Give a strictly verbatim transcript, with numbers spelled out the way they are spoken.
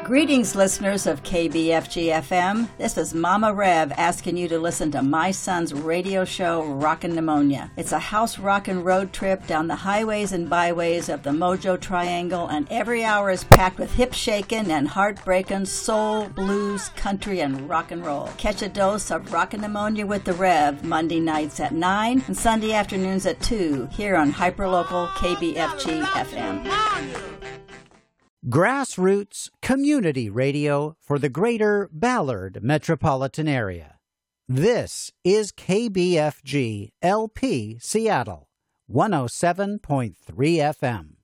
Greetings, listeners of K B F G F M. This is Mama Rev asking you to listen to my son's radio show, Rockin' Pneumonia. It's a house rockin' road trip down the highways and byways of the Mojo Triangle, and every hour is packed with hip-shakin' and heart-breakin' soul, blues, country, and rock and roll. Catch a dose of Rockin' Pneumonia with the Rev Monday nights at nine and Sunday afternoons at two here on hyperlocal K B F G F M. Grassroots community radio for the greater Ballard metropolitan area. This is K B F G L P Seattle, one oh seven point three F M.